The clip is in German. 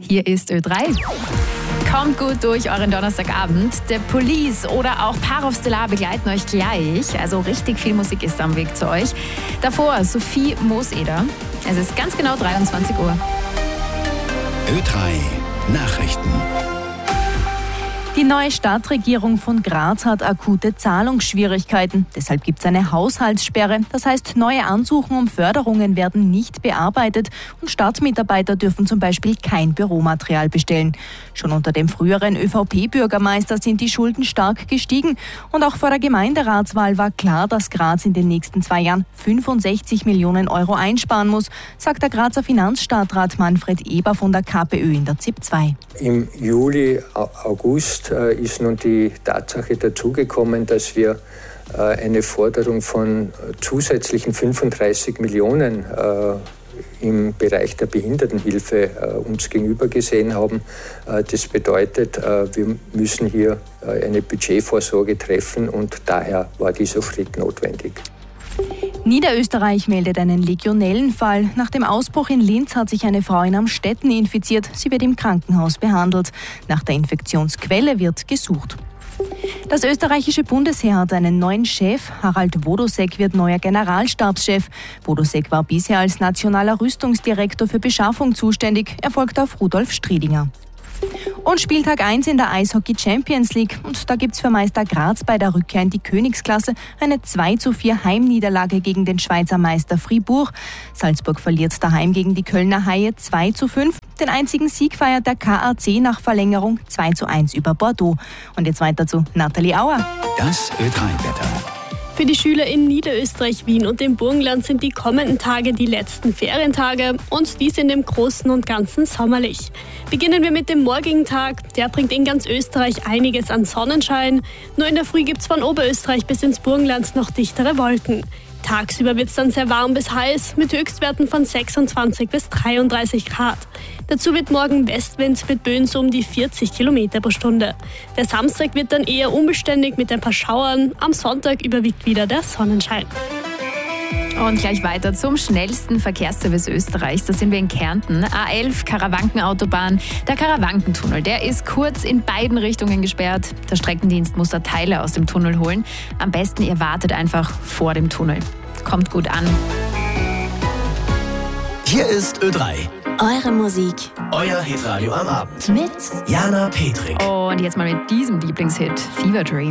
Hier ist Ö3. Kommt gut durch euren Donnerstagabend. The Police oder auch Parov Stellar begleiten euch gleich. Also richtig viel Musik ist am Weg zu euch. Davor Sophie Mooseder. Es ist ganz genau 23 Uhr. Ö3 Nachrichten. Die neue Stadtregierung von Graz hat akute Zahlungsschwierigkeiten. Deshalb gibt es eine Haushaltssperre. Das heißt, neue Ansuchen um Förderungen werden nicht bearbeitet und Stadtmitarbeiter dürfen zum Beispiel kein Büromaterial bestellen. Schon unter dem früheren ÖVP-Bürgermeister sind die Schulden stark gestiegen. Und auch vor der Gemeinderatswahl war klar, dass Graz in den nächsten 2 Jahren 65 Millionen Euro einsparen muss, sagt der Grazer Finanzstadtrat Manfred Eber von der KPÖ in der ZIP 2. Im Juli, August ist nun die Tatsache dazugekommen, dass wir eine Forderung von zusätzlichen 35 Millionen im Bereich der Behindertenhilfe uns gegenüber gesehen haben. Das bedeutet, wir müssen hier eine Budgetvorsorge treffen und daher war dieser Schritt notwendig. Niederösterreich meldet einen Legionellenfall. Nach dem Ausbruch in Linz hat sich eine Frau in Amstetten infiziert. Sie wird im Krankenhaus behandelt. Nach der Infektionsquelle wird gesucht. Das österreichische Bundesheer hat einen neuen Chef. Harald Wodosek wird neuer Generalstabschef. Wodosek war bisher als nationaler Rüstungsdirektor für Beschaffung zuständig. Er folgt auf Rudolf Striedinger. Und Spieltag 1 in der Eishockey Champions League. Und da gibt es für Meister Graz bei der Rückkehr in die Königsklasse eine 2:4 Heimniederlage gegen den Schweizer Meister Fribourg. Salzburg verliert daheim gegen die Kölner Haie 2:5. Den einzigen Sieg feiert der KAC nach Verlängerung 2:1 über Bordeaux. Und jetzt weiter zu Nathalie Auer. Das Ö3-Wetter. Für die Schüler in Niederösterreich, Wien und dem Burgenland sind die kommenden Tage die letzten Ferientage und die sind im Großen und Ganzen sommerlich. Beginnen wir mit dem morgigen Tag. Der bringt in ganz Österreich einiges an Sonnenschein. Nur in der Früh gibt es von Oberösterreich bis ins Burgenland noch dichtere Wolken. Tagsüber wird es dann sehr warm bis heiß mit Höchstwerten von 26 bis 33 Grad. Dazu wird morgen Westwind mit Böen so um die 40 Kilometer pro Stunde. Der Samstag wird dann eher unbeständig mit ein paar Schauern. Am Sonntag überwiegt wieder der Sonnenschein. Und gleich weiter zum schnellsten Verkehrsservice Österreichs. Da sind wir in Kärnten. A11 Karawankenautobahn. Der Karawankentunnel, der ist kurz in beiden Richtungen gesperrt. Der Streckendienst muss da Teile aus dem Tunnel holen. Am besten, ihr wartet einfach vor dem Tunnel. Kommt gut an. Hier ist Ö3. Eure Musik. Euer Hitradio am Abend. Mit Jana Petrik. Und jetzt mal mit diesem Lieblingshit, Fever Dream.